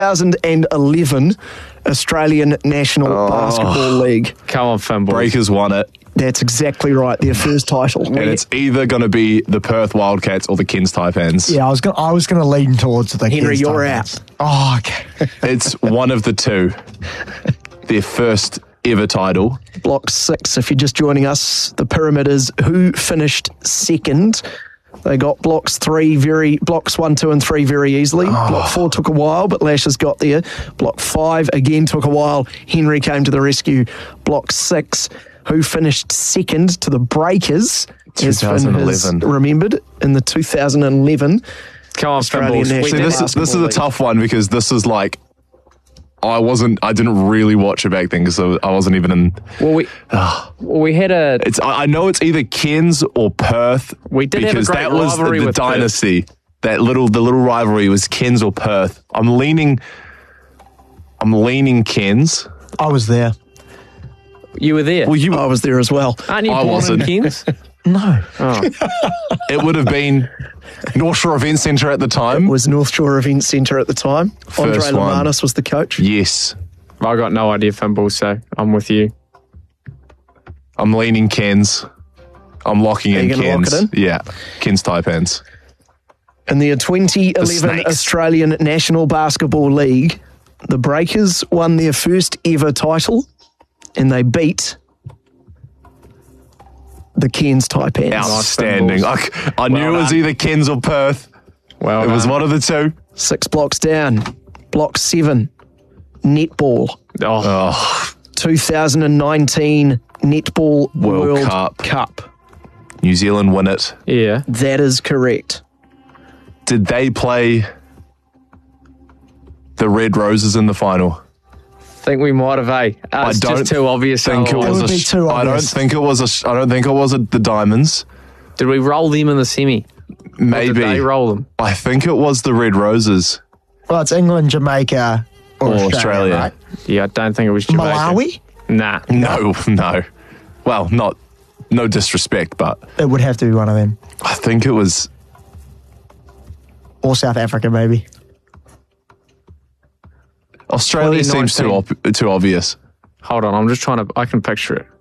2011 Australian National Basketball League. Come on, Finn boys. Breakers won it. That's exactly right. Their first title. And it's either going to be the Perth Wildcats or the Cairns Taipans. Yeah, I was going to lean towards the Henry, Cairns you're Taipans. out. Oh, okay. It's one of the two. Their first ever title. Block 6, if you're just joining us, the pyramid is who finished second. They got blocks 1, 2 and 3 very easily. Block 4 took a while, but Lashes got there. Block 5 again took a while. Henry came to the rescue. Block 6, who finished second to the Breakers, as Finn has 2011. remembered, in the 2011 Come on, Finn Australian boys. National See, this is Basketball a League. tough one because this is like, I didn't really watch it back then because I wasn't even in. Well, we had a... I know it's either Cairns or Perth. We did have a because great that was rivalry the with Perth. dynasty. The little rivalry was Cairns or Perth. I'm leaning Cairns. I was there. You were there. Well, I was there as well. Aren't you I born wasn't. in Cairns? No. It would have been North Shore Event Centre at the time. Was North Shore Event Centre at the time. Andre First one. Lamanis was the coach. Yes. I got no idea, Finn boys, so I'm with you. I'm leaning Cairns. I'm locking Are in you gonna lock Cairns. it in? Yeah. Cairns Taipans. In the 2011 Snakes. Australian National Basketball League, the Breakers won their first ever title and they beat the Cairns Taipans. Outstanding. I knew it was done. either Cairns or Perth. Well, It was one of the two. 6 blocks down. Block 7, netball. 2019 Netball World Cup. New Zealand win it. yeah. That is correct. Did they play the Red Roses in the final? Think we might have, it's don't just too obvious. Think it otherwise. was would be too I don't obvious. think it was the Diamonds. Did we roll them in the semi? Or Maybe. did they roll them? I think it was the Red Roses Well, it's England, Jamaica, or Australia, right? Yeah, I don't think it was Jamaica. Malawi? Nah. No. Well, no disrespect, but It would have to be one of them. I think it was. Or South Africa, maybe. Australia seems too obvious. Hold on, I'm just trying to... I can picture it.